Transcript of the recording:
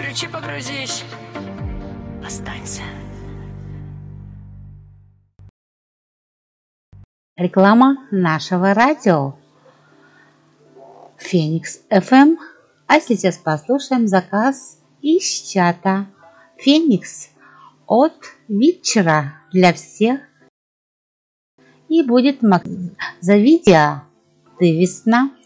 Включи, погрузись. Останься. Реклама нашего радио Феникс FM. А сейчас послушаем заказ из чата. Феникс от вечера для всех. И будет за видео «Ты весна».